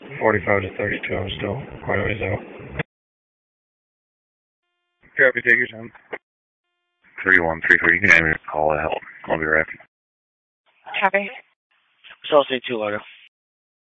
45 to 32, I'm still quite a ways out. Copy, take your time. 3133, you can have me call the help. I'll be right back. Copy. So I'll say 2 Largo.